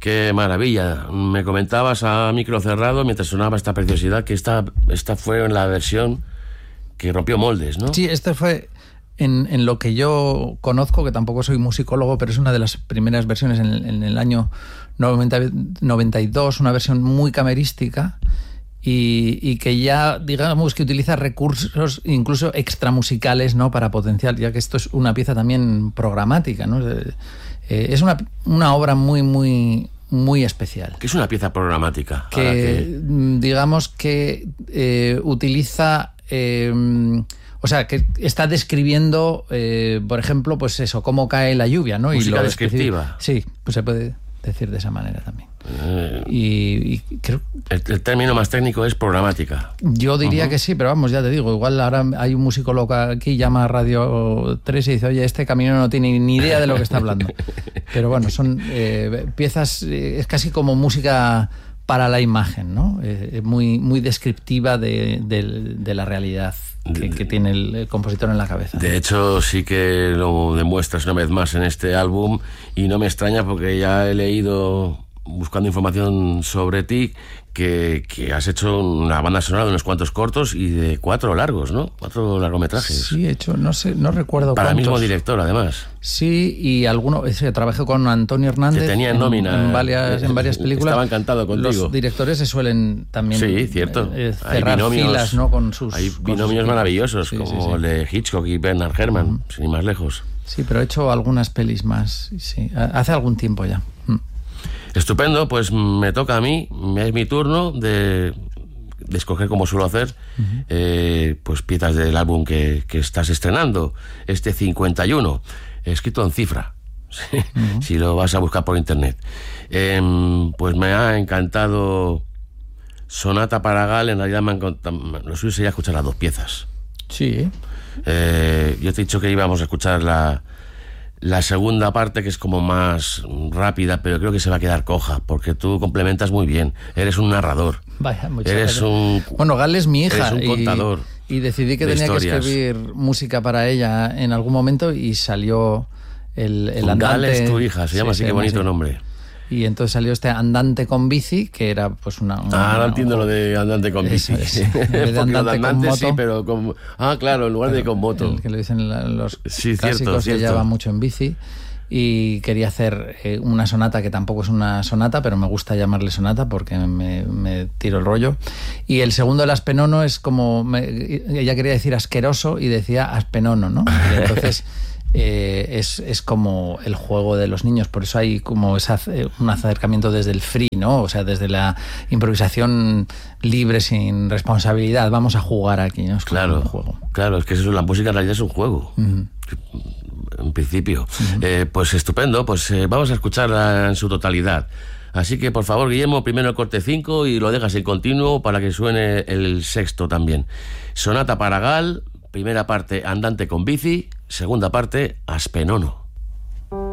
Qué maravilla. Me comentabas a micro cerrado mientras sonaba esta preciosidad que esta fue la versión que rompió moldes, ¿no? Sí, esta fue en lo que yo conozco, que tampoco soy musicólogo, pero es una de las primeras versiones en el año 92, una versión muy camerística y que ya, digamos, que utiliza recursos incluso extramusicales, ¿no?, para potenciar, ya que esto es una pieza también programática, ¿no? Es una obra muy, muy, muy especial. ¿Qué es una pieza programática? Digamos que utiliza... o sea, que está describiendo, por ejemplo, pues eso, cómo cae la lluvia, ¿no? Música descriptiva. Sí, pues se puede decir de esa manera también. Y creo... El término más técnico es programática. Yo diría que sí, pero vamos, ya te digo, igual ahora hay un musicólogo aquí, llama a Radio 3 y dice, oye, este camionero no tiene ni idea de lo que está hablando. Pero bueno, son piezas, es casi como música para la imagen, ¿no? Muy, muy descriptiva de la realidad que tiene el compositor en la cabeza. De hecho, sí que lo demuestras una vez más en este álbum, y no me extraña porque ya he leído, buscando información sobre ti, que has hecho una banda sonora de unos cuantos cortos y de 4 largos, ¿no? 4 largometrajes. Sí, he hecho, no recuerdo para cuántos. Para el mismo director, además. Sí, y trabajé con Antonio Hernández. Que tenía nómina. En varias películas. Estaba encantado contigo. Los directores se suelen también cierto. cerrar filas, ¿no?, con sus... Hay binomios maravillosos, como el de Hitchcock y Bernard Herrmann, sin ir más lejos. Sí, pero he hecho algunas pelis más, sí, hace algún tiempo ya. Estupendo, pues me toca a mí, es mi turno de escoger, como suelo hacer, pues piezas del álbum que estás estrenando, este 51, escrito en cifra, si lo vas a buscar por internet. Pues me ha encantado Sonata para Gal. En realidad lo suyo sería escuchar las 2 piezas. Sí. Yo te he dicho que íbamos a escuchar la segunda parte, que es como más rápida, pero creo que se va a quedar coja, porque tú complementas muy bien. Eres un narrador. Vaya, muchas gracias. Bueno, Gal es mi hija. Eres un contador. Y decidí que tenía que escribir música para ella en algún momento y salió el andante. Gal es tu hija, se llama así, qué bonito nombre. Y entonces salió este Andante con bici, que era pues ahora entiendo lo de andante con bici. En vez de andante con moto, sí, pero con... claro, en lugar de con moto. El que le dicen los sí, clásicos, cierto. que lleva mucho en bici. Y quería hacer una sonata que tampoco es una sonata, pero me gusta llamarle sonata porque me tiro el rollo. Y el segundo, el Aspenono, es como... ella quería decir asqueroso y decía Aspenono, ¿no? Y entonces... es como el juego de los niños, por eso hay como un acercamiento desde el free, ¿no? O sea, desde la improvisación libre, sin responsabilidad. Vamos a jugar aquí, ¿no? Es claro, un juego. Claro, es que la música en realidad es un juego. En principio. Pues estupendo, pues vamos a escucharla en su totalidad. Así que, por favor, Guillermo, primero el corte 5 y lo dejas en continuo para que suene el sexto también. Sonata para Gal, primera parte Andante con bici, segunda parte Aspenono.